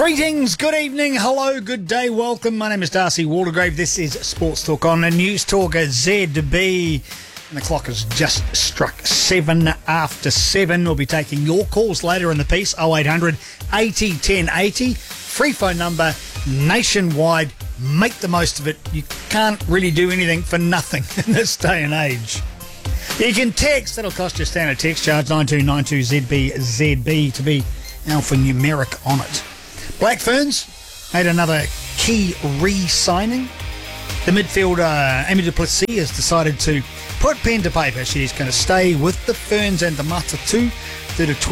Greetings, good evening, hello, good day, welcome. My name is Darcy Waldegrave. This is Sports Talk on News Talk ZB. And the clock has just struck 7 after 7. We'll be taking your calls later in the piece. 0800 80 10 80. Free phone number nationwide. Make the most of it. You can't really do anything for nothing in this day and age. You can text. That'll cost you a standard text charge 9292ZB to be alphanumeric on it. Black Ferns made another key re-signing. The midfielder Amy du Plessis has decided to put pen to paper. She's going to stay with the Ferns and the Matatu through to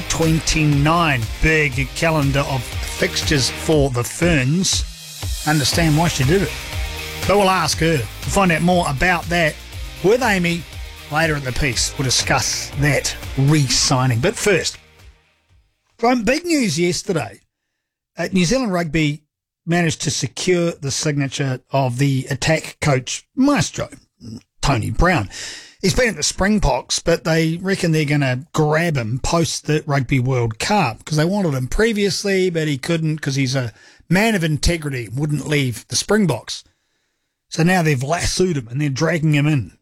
2029. Big calendar of fixtures for the Ferns. Understand why she did it. But we'll ask her. We'll find out more about that with Amy later in the piece. We'll discuss that re-signing. But first, from big news yesterday. New Zealand Rugby managed to secure the signature of the attack coach maestro, Tony Brown. He's been at the Springboks, but they reckon they're going to grab him post the Rugby World Cup because they wanted him previously, but he couldn't because he's a man of integrity, wouldn't leave the Springboks. So now they've lassoed him and they're dragging him in.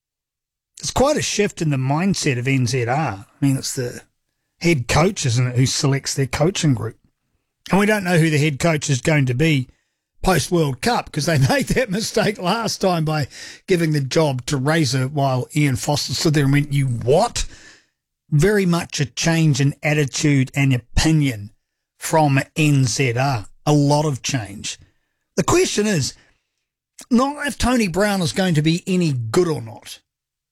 It's quite a shift in the mindset of NZR. I mean, it's the head coach, isn't it, who selects their coaching group. And we don't know who the head coach is going to be post-World Cup because they made that mistake last time by giving the job to Razor while Ian Foster stood there and went, you what? Very much a change in attitude and opinion from NZR. A lot of change. The question is not if Tony Brown is going to be any good or not,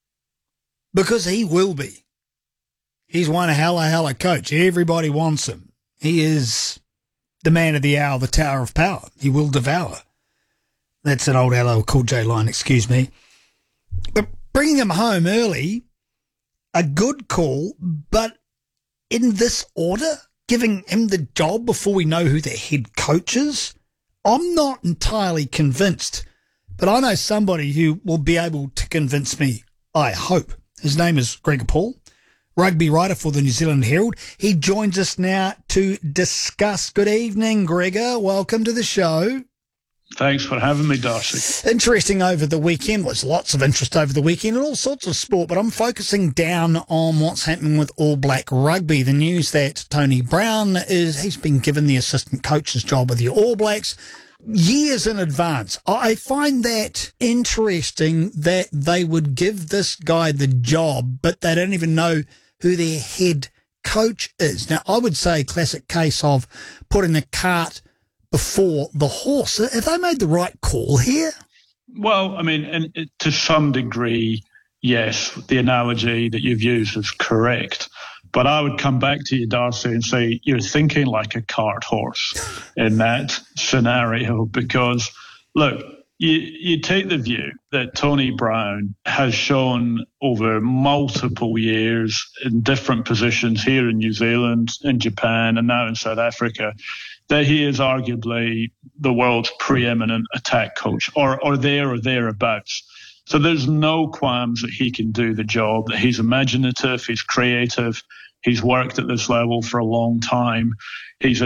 because he will be. He's one hell of coach. Everybody wants him. He is the man of the hour, the tower of power. He will devour. That's an old LL Cool J line, excuse me. But bringing him home early, a good call, but in this order, giving him the job before we know who the head coach is, I'm not entirely convinced. But I know somebody who will be able to convince me, I hope. His name is Gregor Paul, rugby writer for the New Zealand Herald. He joins us now to discuss. Good evening, Gregor. Welcome to the show. Thanks for having me, Darcy. Interesting over the weekend. There's lots of interest over the weekend in all sorts of sport, but I'm focusing down on what's happening with All Black Rugby. The news that Tony Brown he's been given the assistant coach's job with the All Blacks years in advance. I find that interesting that they would give this guy the job, but they don't even know who their head coach is. Now, I would say classic case of putting the cart before the horse. Have they made the right call here? Well, I mean, and to some degree, yes, the analogy that you've used is correct. But I would come back to you, Darcy, and say you're thinking like a cart horse in that scenario because, look, you take the view that Tony Brown has shown over multiple years in different positions here in New Zealand, in Japan, and now in South Africa, that he is arguably the world's preeminent attack coach or there or thereabouts. So there's no qualms that he can do the job, that he's imaginative, he's creative, he's worked at this level for a long time. He's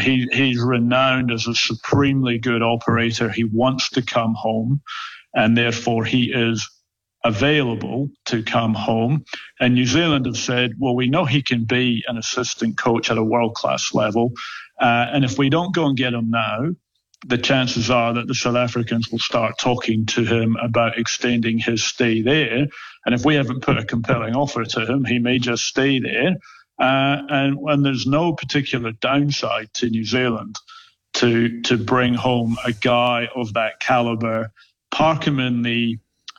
renowned as a supremely good operator. He wants to come home, and therefore he is available to come home. And New Zealand have said, well, we know he can be an assistant coach at a world-class level, and if we don't go and get him now, the chances are that the South Africans will start talking to him about extending his stay there. And if we haven't put a compelling offer to him, he may just stay there. And when there's no particular downside to New Zealand to bring home a guy of that caliber, park him in the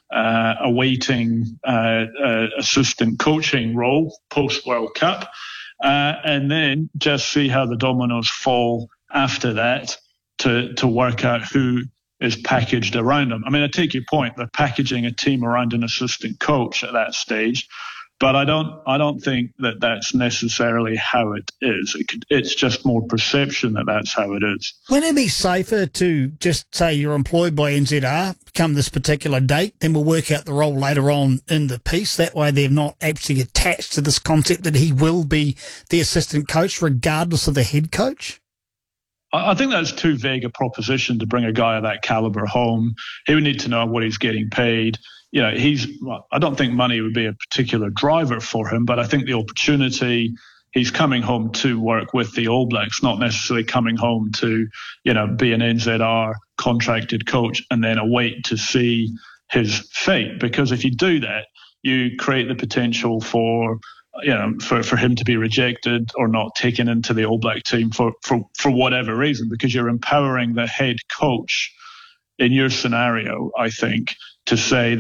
awaiting assistant coaching role post-World Cup, and then just see how the dominoes fall after that to work out who is packaged around him. I mean, I take your point. They're packaging a team around an assistant coach at that stage. But I don't think that that's necessarily how it is. It's just more perception that that's how it is. Wouldn't it be safer to just say you're employed by NZR, come this particular date, then we'll work out the role later on in the piece? That way they're not actually attached to this concept that he will be the assistant coach regardless of the head coach? I think that's too vague a proposition to bring a guy of that caliber home. He would need to know what he's getting paid. You know, I don't think money would be a particular driver for him, but I think the opportunity, he's coming home to work with the All Blacks, not necessarily coming home to, you know, be an NZR contracted coach and then await to see his fate. Because if you do that, you create the potential for, you know, for him to be rejected or not taken into the All Black team for whatever reason, because you're empowering the head coach in your scenario, I think, to say